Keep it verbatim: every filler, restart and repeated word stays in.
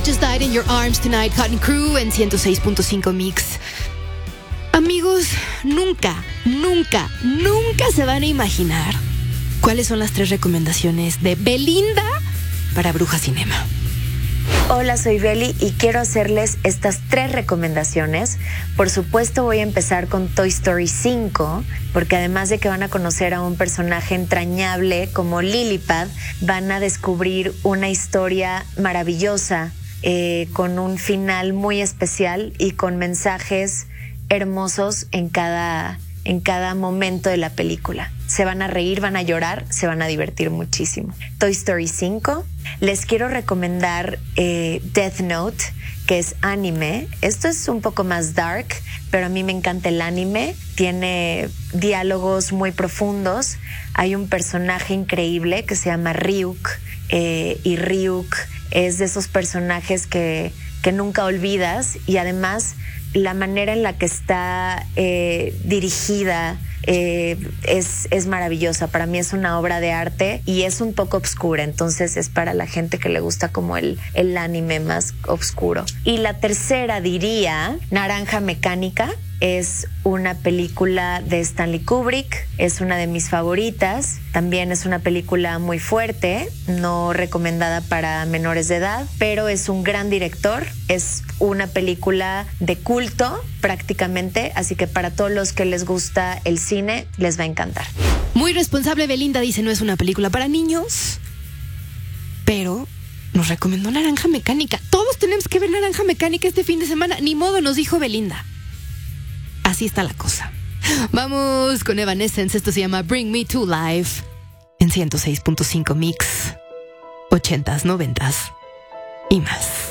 Just Died in Your Arms Tonight, Cotton Crew en ciento seis punto cinco Mix. Amigos, nunca, nunca, nunca se van a imaginar cuáles son las tres recomendaciones de Belinda para Bruja Cinema. Hola, soy Beli y quiero hacerles estas tres recomendaciones. Por supuesto voy a empezar con Toy Story cinco, porque además de que van a conocer a un personaje entrañable como Lillipad, van a descubrir una historia maravillosa, eh, con un final muy especial y con mensajes hermosos en cada, en cada momento de la película. Se van a reír, van a llorar, se van a divertir muchísimo. Toy Story cinco. Les quiero recomendar eh, Death Note, que es anime. Esto es un poco más dark, pero a mí me encanta el anime. Tiene diálogos muy profundos. Hay un personaje increíble que se llama Ryuk, eh, y Ryuk es de esos personajes que, que nunca olvidas, y además la manera en la que está eh, dirigida eh, es, es maravillosa. Para mí es una obra de arte y es un poco obscura, entonces es para la gente que le gusta como el, el anime más oscuro. Y la tercera diría Naranja Mecánica. Es una película de Stanley Kubrick, es una de mis favoritas. También es una película muy fuerte, no recomendada para menores de edad, pero es un gran director. Es una película de culto prácticamente, así que para todos los que les gusta el cine, les va a encantar. Muy responsable Belinda dice, no es una película para niños, pero nos recomendó Naranja Mecánica. Todos tenemos que ver Naranja Mecánica este fin de semana. Ni modo, nos dijo Belinda. Así está la cosa. Vamos con Evanescence. Esto se llama Bring Me to Life en ciento seis punto cinco Mix. Ochentas, noventas y más.